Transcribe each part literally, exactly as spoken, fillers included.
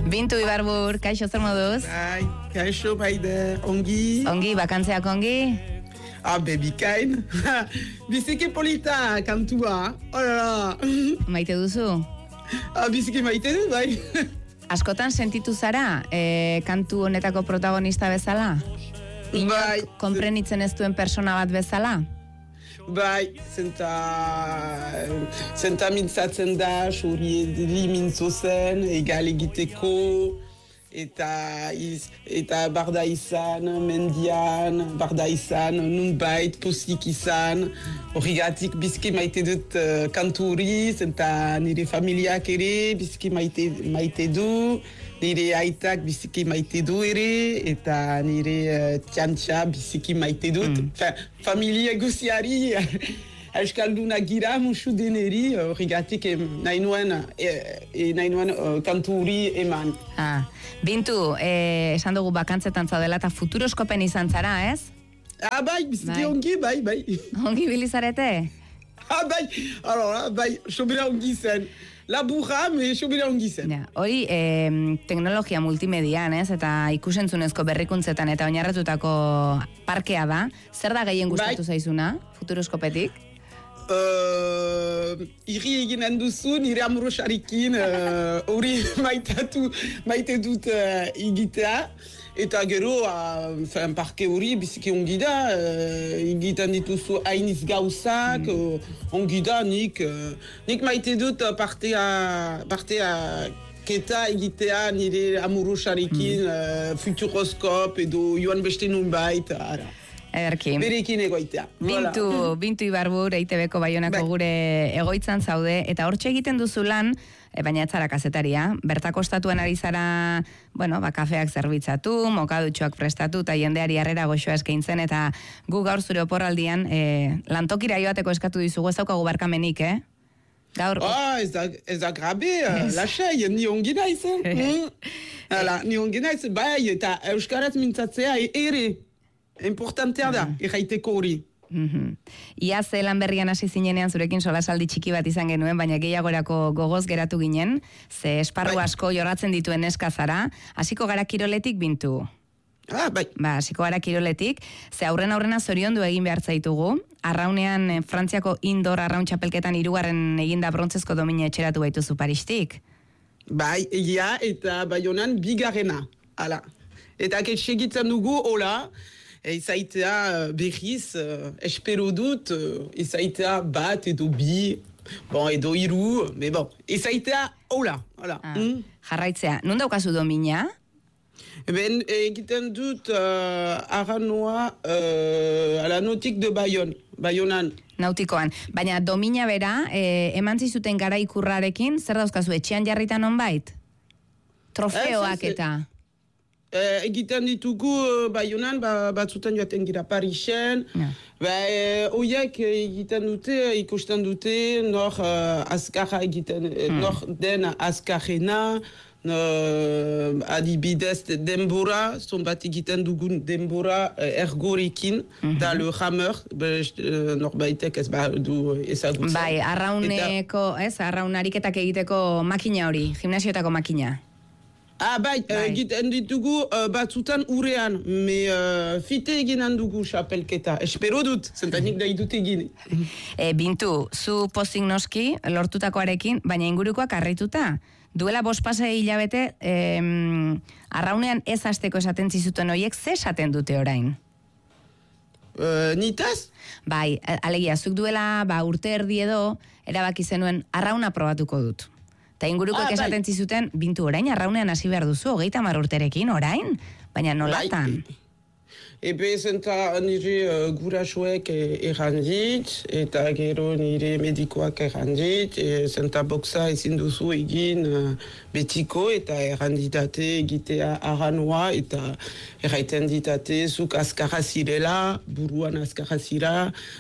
Bintu Ibarbur, kaixo zer moduz? Bai, kaixo baide, ongi. Ongi, bakantzeak ongi? Ah, bebikain. Biziki polita kantua. Olala. Maite duzu? Ah, biziki maite dut, bai. Askotan sentitu zara, e, kantu honetako protagonista bezala? Bai. Konprenitzen ez duen persona bat bezala? Bai, zenta, zenta mintzatzen da, xuri mintzo zen, egal egiteko, eta, iz, eta barda izan, mendian, barda izan, nunbait, posik izan, horregatik bizki maite dut uh, kantu hori, zenta nire familiak ere, bizki maite, maite du, nire aitak biziki maite du ere, eta nire uh, tiantxa biziki maite dut. Mm. Fa, familia guziari, euskalduna gira musu deneri, horregatik uh, nahi nuen, eh, nahi nuen uh, kantu hori eman. Ah. Bintu, eh, esan dugu bakantzetan zaudela eta futuroskopen izan zara, ez? Ah, bai, biziki ongi, bai, bai. Ongi bilizarete? Ah, bai, alors, bai, sobera ongi zen. Laburra, me sobera ongi zen. Ja, hori, eh, teknologia multimedian, ez? Eta ikusentzunezko berrikuntzetan eta oinarratutako parkea da. Zer da gehien gustatu bai. Zaizuna, futuroskopetik? Uh, iri eginen duzu, nire amorosarekin hori uh, maitatu, maite dut uh, egitea. Eta gero, uh, parke hori biziki ongi da, uh, egiten dituzu hainiz gauzak, mm. uh, ongi da nik, uh, nik maite dut partea, partea keta egitea nire amorosarekin, mm. uh, futuroskop edo joan beste nunbait, ara. Ederki. Berekin egoitea. Bintu, voilà. Bintu Ibarbur, E I T B-ko Baionako gure egoitzan zaude, eta hortxe egiten duzu lan, e, baina etzara kazetaria, bertako ostatuan ari zara, bueno, ba, kafeak zerbitzatu, mokadutxoak prestatu, eta jendeari harrera goxoa eskaintzen, eta gu gaur zure oporraldian, e, lantokira joateko eskatu dizugu, ez daukagu barkamenik, eh? Gaur... Ah, ez da, ez da grabe, yes. Lasai, ni ongi naiz, Hala, ni ongi naiz, bai, eta euskaraz mintzatzea ere, importantea da, mm-hmm. erraiteko hori. Mm-hmm. Ia ze lan berrian hasi zinenean zurekin solasaldi txiki bat izan genuen, baina gehiagorako gogoz geratu ginen, ze esparru bai. Asko jorratzen dituen eskazara, hasiko gara kiroletik Bintu. Ah, bai. Ba, hasiko gara kiroletik, ze aurren aurrena zoriondu egin behar zaitugu, arraunean Frantziako indoor arraun txapelketan hirugarren eginda brontzezko domina etxeratu baituzu Paristik. Bai, egia, eta Baionan bigarrena, hala. Eta ketxegitzen dugu, hola, izaitea berriz, uh, espero dut, uh, izaitea bat edo bi, bon, edo iru, me bon, izaitea hola, hola. Ah, mm. Jarraitzea, non daukazu domina? Ben, egiten dut uh, arranoa uh, ala nautik de Bayon, Bayonan. Nautikoan, baina domina bera, eh, eman zizuten gara ikurrarekin, zer dauzkazu, etxean jarritan onbait? Trofeoak eta... Uh, egiten ditugu uh, Baionan, ba, batzutan joaten gira Parisen, yeah. ba, uh, oiek egiten dute, ikusten dute, nor uh, azkarra egiten, mm. nor den azkarrena, uh, adibidez denbora, zon bat egiten dugun denbora uh, ergorekin, mm-hmm. da le hammer, uh, norbaitek ez ba du ezagutzen. Bai, arrauneko, ez, arraun ariketak egiteko makina hori, gimnasioetako makina. Ah, bai, egiten ditugu uh, batzutan urean, me uh, fite eginen dugu xapelketa. Espero dut, zentanik nahi dut egin. E, Bintu, zu pozik noski, lortutakoarekin, baina ingurukoak harrituta. Duela bospasei hilabete, em, arraunean ez hasteko esaten zizuten horiek, ze esaten dute orain? Uh, nitaz? Bai, alegia, zuk duela ba, urte erdi edo, erabaki zenuen arrauna probatuko dut. Eta ingurukoek ah, esaten zizuten, Bintu, orain arraunean hasi behar duzu, hogeita hamar urterekin, orain? Baina nolatan? Bai. Ebe zenta nire uh, gurasoek errandit, eta gero nire medikoak errandit, e, zenta boxa ezin duzu egin uh, betiko, eta erranditate egitea arranoa, eta erraiten ditate zuk azkarra zirela, buruan azkarra zira,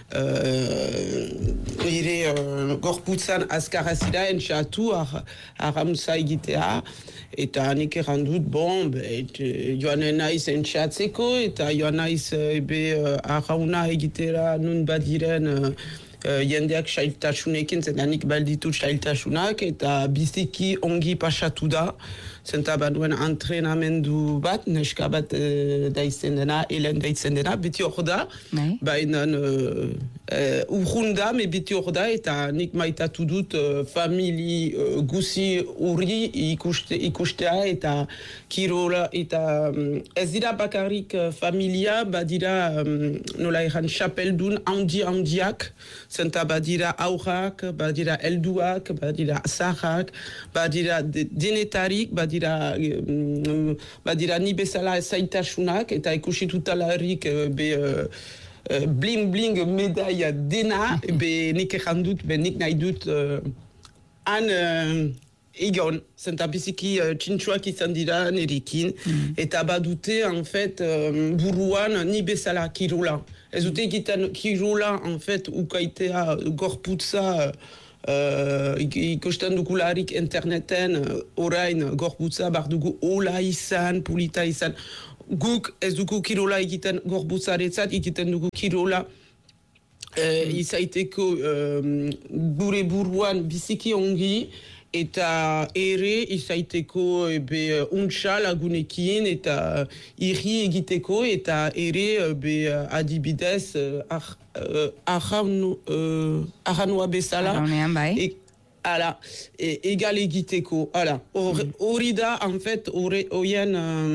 uh, nire uh, gorputzan azkarra zira, entxatu ar, arramuza egitea, eta nik errandut, bon, bet, joanen naiz entxatzeko, eta joan naiz ebe uh, arrauna egitera nun badiren uh, uh, jendeak sailtasunekin, zenanik balditut sailtasunak, eta biziki ongi pasatu da, zenta baduen entrenamendu bat, neska bat uh, daitzen dena, Helen daitzen dena, beti hor da, baina uh, uh, urrun da, me beti hor da, eta nik maitatu dut uh, famili uh, guzi urri ikuste, ikustea, eta kirola, eta um, ez dira bakarrik uh, familia, badira um, nola eran chapeldun handi handiak, zenta badira aurrak, badira helduak, badira zaharrak, badira de, denetarik, badira, um, badira ni bezala zaitasunak, eta ikusi tutalarik uh, be... Uh, Uh, bling bling medaia dena, be nik egan dut, be nik nahi dut uh, han uh, egon, zenta biziki uh, txintxuak izan dira nerekin, mm. eta badute, en fait, uh, buruan ni bezala kirola. Ez dute egiten kirola, en fait, ukaitea gorputza, uh, ikusten dukularik interneten, uh, orain gorputza bardugu ola izan, pulita izan, guk ez dugu kirola egiten gorbutzaretzat, egiten dugu kirola eh, mm. izaiteko um, gure buruan biziki ongi, eta ere izaiteko be untxa lagunekin, eta irri egiteko, eta ere be adibidez uh, arranua uh, bezala. Arraunean, bai. E, Ala, e, egal egiteko, ala. Hori da, en fait, horien,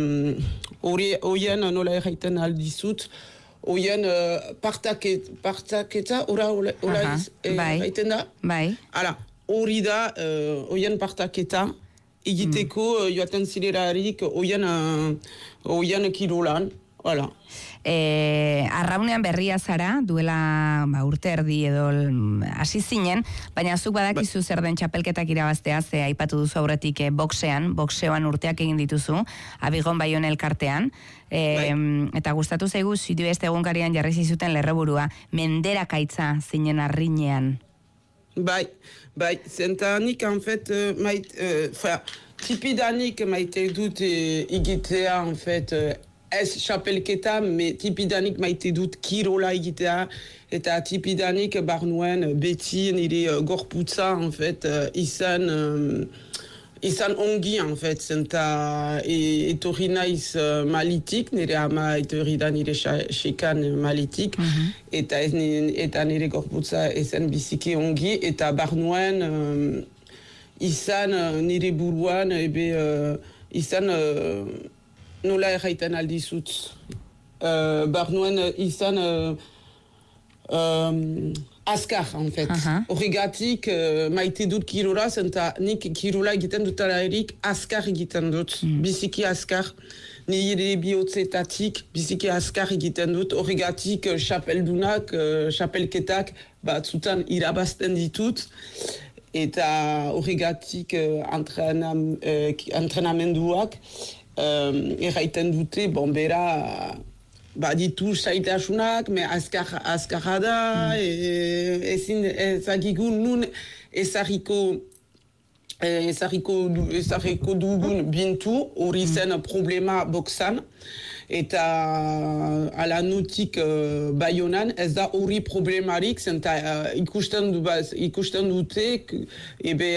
horien nola erraiten aldizut, horien uh, partaketa, partaketa, ora, ora, erraiten da? Bai. Ala, hori da, horien uh, partaketa, egiteko mm. uh, joaten zilerarik, horien uh, kirolan, ala. E, arraunean berria zara, duela ba, urte erdi edo hasi zinen, baina zuk badakizu zer den txapelketak irabaztea, ze aipatu duzu aurretik e, boxean, boxeoan urteak egin dituzu, Abigon Baion elkartean, e, eta gustatu zaigu zidu ez egunkarian jarri zizuten lerroburua, menderakaitza zinen arrinean. Bai, bai, zentanik, en fait, uh, mait, uh, fra, tipidanik maite dut egitea, en fait, uh, ez chapelketa, me tipidanik maite dut kirola egitea, eta tipidanik barnuen beti nire gorputza, en fait, uh, izan, um, izan ongi, en fait, zenta e, etorri naiz uh, malitik, nire ama etorri da nire sekan malitik, mm-hmm. eta, ez, eta nire gorputza ezan biziki ongi, eta barnuen um, izan uh, nire buruan, ebe uh, izan... Uh, nola erraiten aldizut. Uh, Barnuen izan uh, um, askar, en fait. Horregatik, uh-huh. uh, maite dut kirola, zenta nik kirola egiten dutala erik askar egiten dut. Mm. Biziki askar. Nire bihotzetatik biziki askar egiten dut. Horregatik, uh, chapeldunak, uh, chapelketak, batzutan irabazten ditut. Eta horregatik uh, entrenam, uh, entrenamenduak, Um, erraiten dute, bon, bera, baditu saitasunak, me azkar, azkarra da, mm. e, ezin ezagigu nun ezarriko, ezarriko, ezarriko dugun bintu, hori zen mm. problema boxan, eta ala notik uh, Baionan, ez da hori problemarik, zenta uh, ikusten, du, ikusten dute, ebe,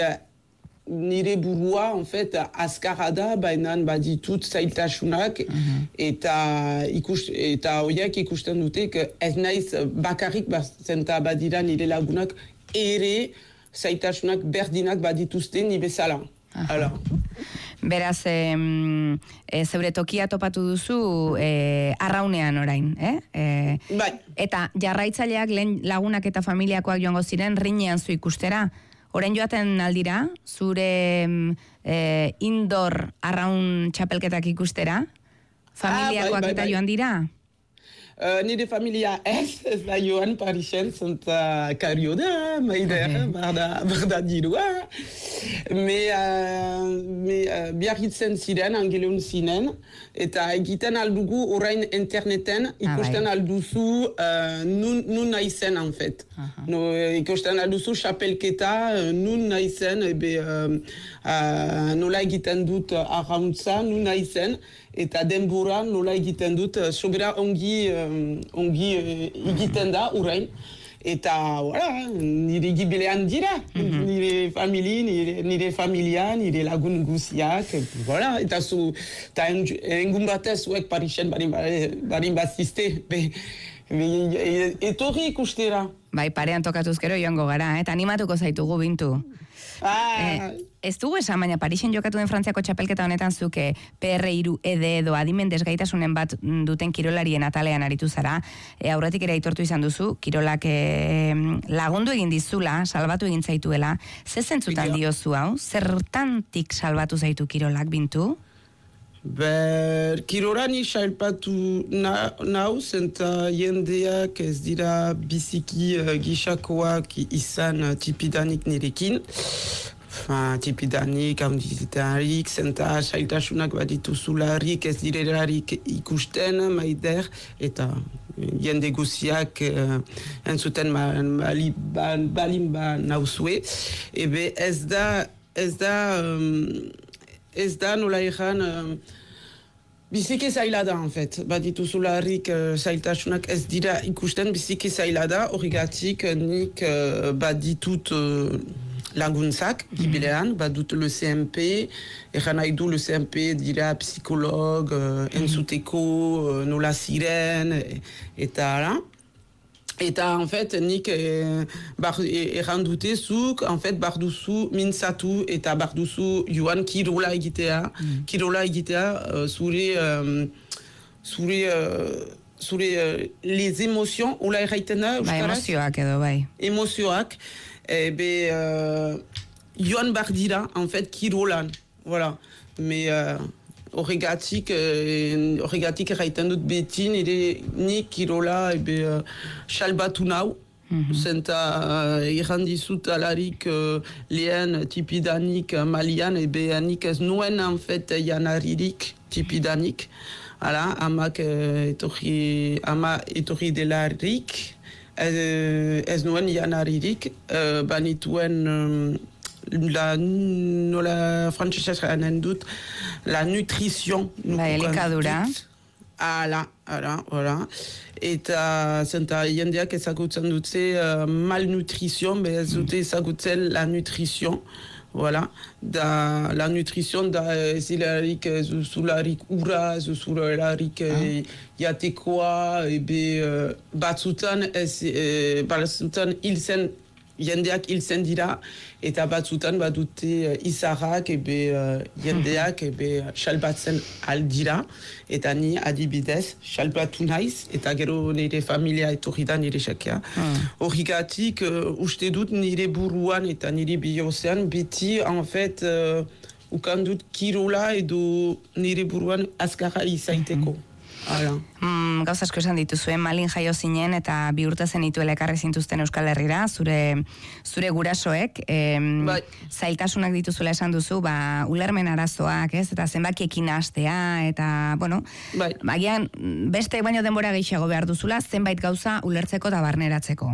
nire burua, en fait, azkarra da, bainan baditut zailtasunak, uh-huh. eta ikus, eta horiek ikusten dute, ez naiz bakarrik, zenta badira nire lagunak, ere zailtasunak berdinak badituzte ni bezala. Uh-huh. Beraz, e, e, zeure tokia topatu duzu e, arraunean orain, eh? E, bai. Eta jarraitzaileak lehen lagunak eta familiakoak joango ziren rinean zu ikustera, orain joaten aldira, zure e, indoor arraun txapelketak ikustera? Familiakoak ah, bai, bai, eta bai. Joan dira? Uh, nire familia ez, ez da joan Parisen, zenta kario da, maider, okay. barda, barda dirua. Me, uh, me uh, biarritzen ziren, angeleun zinen, eta egiten aldugu orain interneten, ikusten ah, alduzu uh, nun, nun naizen, en fait. Uh-huh. No, ikusten alduzu chapelketa, uh, nun naizen, ebe uh, uh, nola egiten dut uh, arrauntza, nun naizen, eta denbora nola egiten dut, sobera ongi, um, ongi uh, egiten da, urain. eta, voilà, nire gibilean dira, mm-hmm. nire famili, nire, nire familia, nire lagun guziak, voilà, eta zu, eta engun batez zuek Parisen barin, barin bazizte, be, be, etorri ikustera. Bai, parean tokatuzkero joango gara, eta animatuko zaitugu Bintu. Ah. Eh, ez dugu esan, baina Parisen jokatu den Frantziako txapelketa honetan zuke P R hiru E D edo adimen desgaitasunen bat duten kirolarien atalean aritu zara. E, aurretik ere aitortu izan duzu, kirolak e, lagundu egin dizula, salbatu egin zaituela. Ze zentzutan diozu hau? Zertantik salbatu zaitu kirolak, Bintu? Ber, kirolani salpatu na, nauz, eta jendeak ez dira biziki uh, gixakoak izan uh, tipidanik nirekin. Enfin, tipidanik, handizitarik, zenta sailtasunak badituzularik, ez direlarik ikusten, maider, eta jende guziak uh, entzuten balin ba, ba, nauzue. Ebe ez da, ez da, um, ez da nola egan, um, biziki zaila da, en fait. Badituzularik uh, zailtasunak ez dira ikusten, biziki zaila da, horregatik nik uh, baditut uh, laguntzak, gibilean, badut le C M P, egan nahi du le C M P dira psikolog, uh, entzuteko, uh, nola ziren, eta ala. Eta, en fait, nik eh, erran dute zuk, en fait, barduzu mintzatu eta barduzu joan kirola egitea, mm. kirola egitea uh, zure, um, zure, uh, zure uh, les emotions, ola erraiten da, bai, emozioak edo, bai. Emozioak, e, be, uh, joan bardira, en fait, kirolan, voilà. Mais, uh, horregatik, horregatik erraiten dut beti, nire nik kirola ebe uh, salbatu nau, mm-hmm. zenta uh, erran dizut alarik uh, lehen tipidanik uh, malian, ebe nik ez nuen en fait janaririk tipidanik, ala, amak uh, etorri, ama etorri delarik, ez, ez nuen janaririk, uh, banituen um, la, nola frantzesez ganen dut, la nutrition. La elikadura. Ala, ala, ala. Eta zenta jendeak ezagutzen dutze uh, malnutrition, be ez dute ezagutzen la nutrition. Voilà. Da, la nutrition da ezelarik, zuzularik ura, zuzularik ah. jatekoa, ebe uh, batzutan, ez, uh, batzutan hil zen jendeak hiltzen dira, eta batzutan badute uh, izarrak ebe uh, jendeak ebe salbatzen aldira, eta ni adibidez salbatu naiz, eta gero nire familia etorri da nire xakea. Horregatik uh, uste dut nire buruan eta nire bihozean beti, en fait, uh, ukan dut kirola edo nire buruan azkarra izaiteko. Mm, Gauz asko esan dituzuen, Malin jaio zinen eta bi urte zenituela ekarri zintuzten Euskal Herrira, zure, zure gurasoek, em, bai. Zailtasunak dituzuela esan duzu, ba, ulermen arazoak, ez, eta zenbakiekin hastea, eta, bueno, bai. Bagian, beste baino denbora gehiago behar duzula, zenbait gauza ulertzeko eta barneratzeko.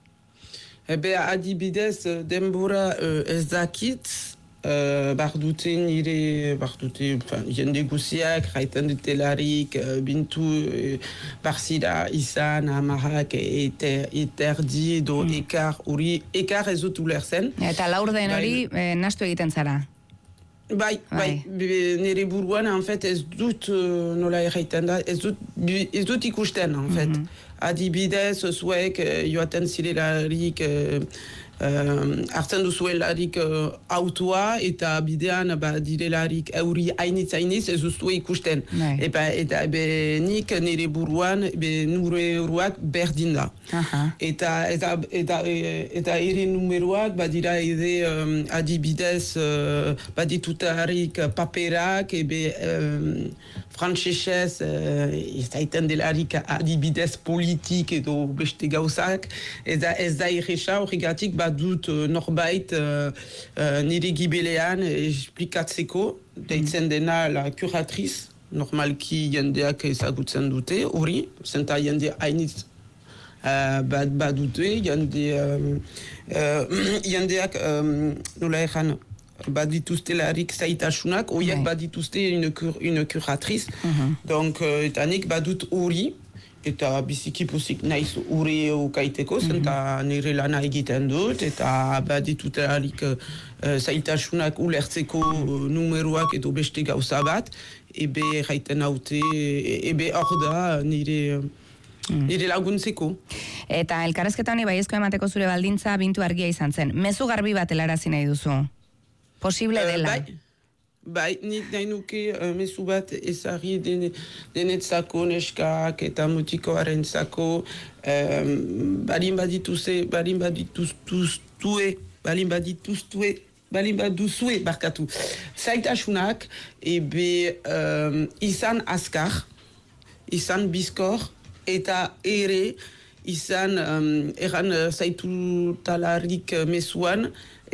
Ebe, adibidez, denbora uh, ez dakit, Uh, bardute nire, bardute, jende guziak, raiten dutelarik, uh, bintu, uh, barzira izan, amarrak, eter, eterdi, edo mm. ekar, hori, ekar ez dut ulerzen. Eta laur den hori, eh, nastu egiten zara? Bai, bai, bai, nire buruan, en fait, ez dut, uh, nola erraiten da, ez dut, ez dut ikusten, en fait. Mm-hmm. Adibidez, zuek, uh, joaten zirelarik, uh, Uh, hartzen duzuelarik uh, autoa eta bidean ba, direlarik euri hainitz hainitz ez duztu ikusten. Eta, eta be, nik nire buruan be, nure buruak berdin da. Uh-huh. Eta, eta, eta, eta ere numeroak badira ere um, adibidez uh, baditutarik paperak ebe um, frantzesez uh, izaiten delarik adibidez politik edo beste gauzak. Eta ez da irresa horregatik badut uh, norbait uh, uh, nire gibelean esplikatzeko, deitzen dena la curatriz, normalki jendeak ezagutzen dute, hori, zenta jende hainitz uh, bad, badute, jende, um, uh, jendeak um, nola egan, badituztelarik zaitasunak, horiek badituzte une, cur, une curatriz, uh-huh. donc uh, etanik badut hori, eta biziki pozik naiz ure ukaiteko, zenta nire lana egiten dut, eta baditutelarik uh, zaitasunak ulertzeko uh, numeroak edo beste gauza bat, ebe gaiten haute, ebe hor da nire... Mm. Nire laguntzeko. Eta elkarrezketa honi baiezko emateko zure baldintza Bintu argia izan zen. Mezu garbi bat helarazi nahi duzu? Posible dela? Uh, bai, bai, nik nahi nuke uh, mezu bat ezarri den, denetzako neskak eta mutikoaren zako um, balin badituzue, balin badituztue, balin badituztue, balin baduzue, barkatu. Zaitasunak, ebe um, izan askar, izan bizkor, eta ere izan um, eran zaitu talarik mesuan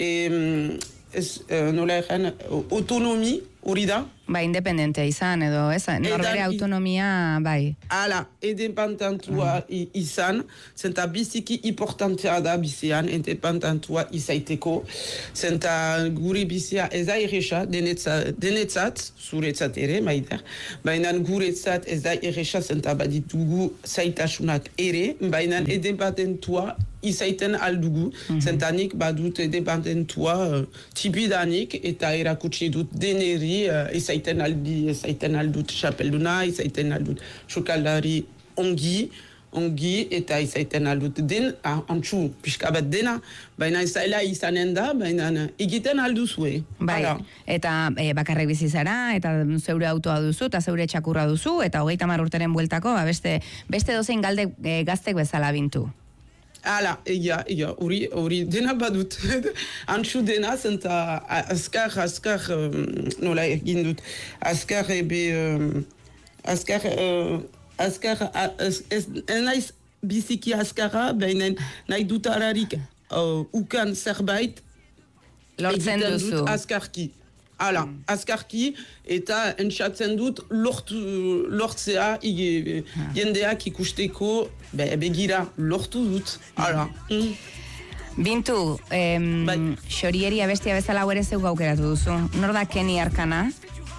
e, ez, nola eran autonomi hori da? Ba, independentea izan edo, ez? Norbere autonomia, bai. Hala, independentua uh. izan, zenta biziki importantea da bizian, independentua izaiteko, zenta gure bizia ez da erresa, denetzat, denetzat zuretzat ere, maider, baina guretzat ez da erresa, zenta baditugu zaitasunak ere, baina independentua izaiten aldugu, mm-hmm. zentanik badut independentua uh, tipidanik, eta erakutsi dut deneri uh, izaiten aldi, izaiten aldut xapelduna, izaiten aldut xokaldari ongi, ongi, eta izaiten aldut den, ah, antxu, pixka bat dena, baina izaila izanen da, baina egiten alduzue. Bai, Ara. Eta e, bakarrik bizi zara, eta zeure autoa duzu, eta zeure txakurra duzu, eta hogeita hamar urteren bueltako, ba, beste, beste dozein galde e, gaztek bezala Bintu. Hala, egia, egia, hori, hori dena badut. Antxu dena, zenta azkar, azkar, um, nola egin dut, azkar ebe, um, azkar, uh, azkar, ez uh, naiz biziki azkarra, baina nahi dut ararik uh, ukan zerbait, lortzen duzu. Azkarki. Hala, mm. azkarki, eta entxatzen dut lortu, lortzea ige, ah. jendeak ikusteko be, begira lortu dut. Hala. Mm. Bintu, em, bai. Xorieri abestia bezala hau ere zeu gaukeratu duzu. Nor da Kenny Arkana?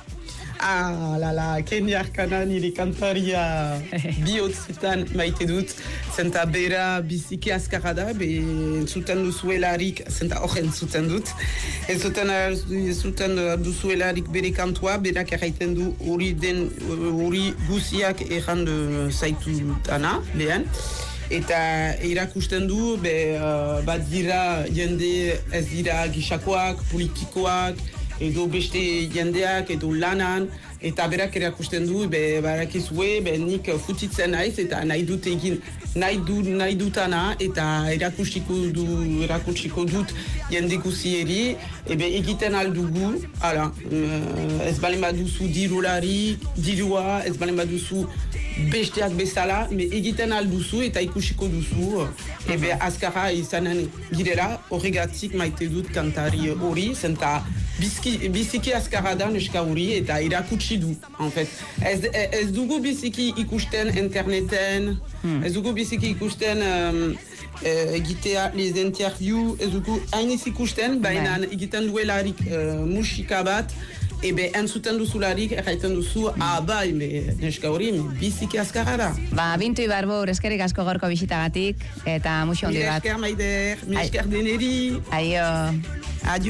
Ah, la la, Kenny Arkana nire kantaria bihotzetan maite dut, zenta bera biziki azkarra da, be zuten duzuelarik, zenta horren zuten dut, ez zuten duzuelarik bere kantua, berak erraiten du hori den, hori guziak erran zaitu dana, lehen. Eta irakusten du, be, uh, bat dira jende ez dira gisakoak, politikoak, edo beste jendeak, edo lanan, eta berak erakusten du, be, barakizue, be, nik futitzen naiz, eta nahi dut egin, nahi, du, nahi dutana, eta erakutsiko du, erakutsiko dut jende guzieri, ebe egiten aldugu, ala, ez balen baduzu dirulari, dirua, ez balen baduzu besteak bezala, me egiten alduzu eta ikusiko duzu, ebe azkarra izanen girela, horregatik maite dut kantari hori, zenta biziki, biziki azkarra da neska hori eta irakutsi du, en fait. Ez, ez dugu biziki ikusten interneten, hmm. ez dugu biziki ikusten um, egitea les interview, ez dugu hainiz ikusten, baina egiten duelarik uh, musika bat, ebe entzuten duzularik erraiten duzu, ah bai, neska hori biziki azkarra da. Ba, Bintu Ibarbour, eskerrik asko gaurko bisitagatik, eta muxo handi bat. Mi esker, Maider, mi esker deneri. Aio. Adio.